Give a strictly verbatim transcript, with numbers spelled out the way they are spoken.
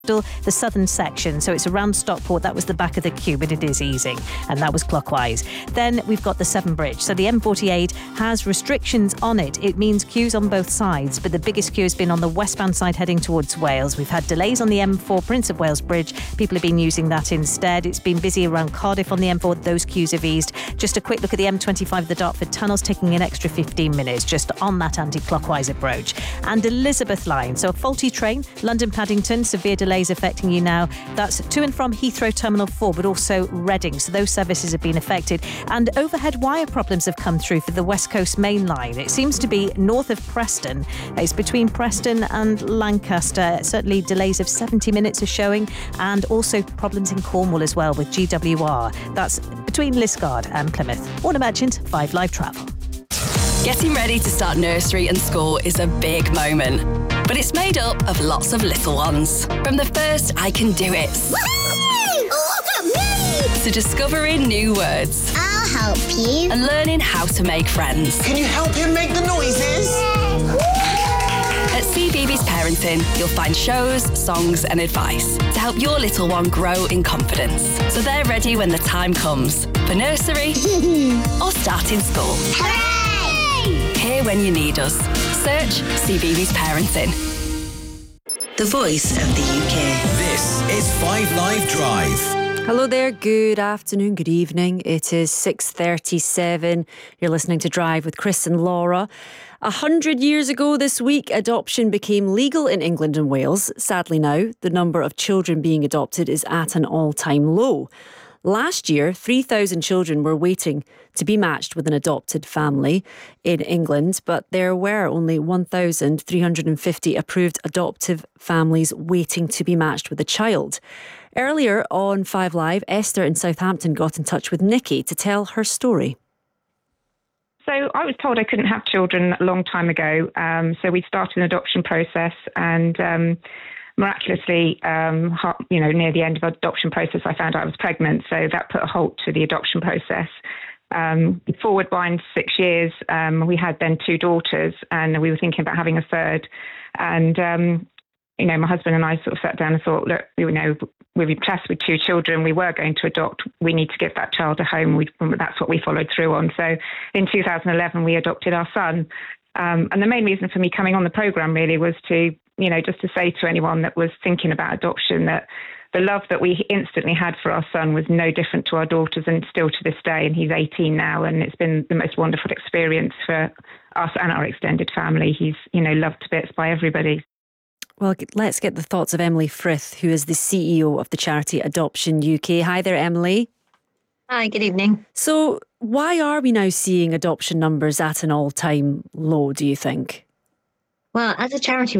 the southern section, so it's around Stockport. That was the back of the queue, but it is easing, and that was clockwise. Then we've got the Severn Bridge. So the M forty-eight has restrictions on it. It means queues on both sides, but the biggest queue has been on the westbound side heading towards Wales. We've had delays on the M four Prince of Wales Bridge. People have been using that instead. It's been busy around Cardiff on the M four. Those queues have eased. Just a quick look at the M twenty-five, the Dartford Tunnels, taking an extra fifteen minutes just on that anti-clockwise approach. And Elizabeth Line, so a faulty train, London Paddington, severe delays affecting you now. That's to and from Heathrow Terminal four, but also Reading. So those services have been affected. And overhead wire problems have come through for the West Coast Main Line. It seems to be north of Preston. It's between Preston and Lancaster. Certainly delays of seventy minutes are showing, and also problems in Cornwall as well with G W R. That's between Liskeard and Plymouth. Warner Merchant, five Live Travel. Getting ready to start nursery and school is a big moment, but it's made up of lots of little ones. From the first I can do it, Look at me! to discovering new words I'll help you. and learning how to make friends. Can you help him make the noises? At C B B S Parenting, you'll find shows, songs and advice to help your little one grow in confidence, so they're ready when the time comes for nursery or starting school. Hooray! Here when you need us. Search C B B S Parenting. The voice of the U K. This is five Live Drive. Hello there, good afternoon, good evening. It is six thirty-seven. You're listening to Drive with Chris and Laura. A hundred years ago this week, adoption became legal in England and Wales. Sadly now, the number of children being adopted is at an all-time low. Last year, three thousand children were waiting to be matched with an adopted family in England, but there were only one thousand three hundred fifty approved adoptive families waiting to be matched with a child. Earlier on five Live, Esther in Southampton got in touch with Nikki to tell her story. So I was told I couldn't have children a long time ago, um, so we started an adoption process, and um, miraculously, um, you know, near the end of the adoption process, I found out I was pregnant, so that put a halt to the adoption process. Um, forward wind six years, um, we had then two daughters, and we were thinking about having a third. And, um, you know, my husband and I sort of sat down and thought, look, you know, we've been blessed with two children. We were going to adopt. We need to give that child a home. We, that's what we followed through on. So in two thousand eleven, we adopted our son. Um, and the main reason for me coming on the programme really was to, you know, just to say to anyone that was thinking about adoption that the love that we instantly had for our son was no different to our daughters, and still to this day. And he's eighteen now, and it's been the most wonderful experience for us and our extended family. He's, you know, loved to bits by everybody. Well, let's get the thoughts of Emily Frith, who is the C E O of the charity Adoption U K. Hi there, Emily. Hi, good evening. So why are we now seeing adoption numbers at an all-time low, do you think? Well, as a charity,